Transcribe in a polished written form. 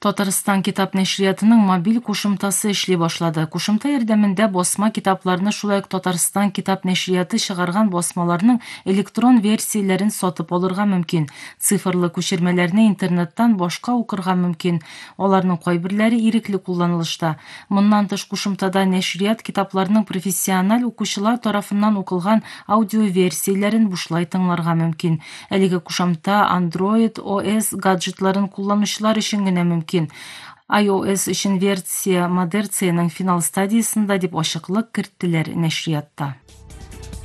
Татарстан китап нешриятының мобиль кушымтасы эшли башлады. Кушымта ярдәмендә басма китапларны, шулай ук Татарстан китап нешрияты чыгарган басмаларның электрон версияләрен сатып алырга мөмкин. Цифрлы күчермәләрне интернеттан башка укырга мөмкин. Аларның кайберләре ирекле кулланылышта. Моннан тыш, кушымтада нешрият китапларның профессиональ укучылар тарафыннан укылган аудиоверсияләрен бушлай тыңларга мөмкин. Әлеге кушымта Android OS гаджетларын кулланучылар өчен генә мөмкин. iOS өчен версия модерцияның финал стадиясында дип ачыклык керттеләр нәшриятта.